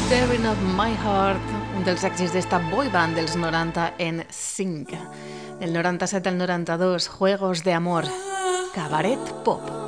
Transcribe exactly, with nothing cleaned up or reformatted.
Tearing of My Heart, un dels èxits d'esta boy band dels noranta en cinc. Del noranta-set al noranta-dos, Juegos de Amor, Cabaret Pop.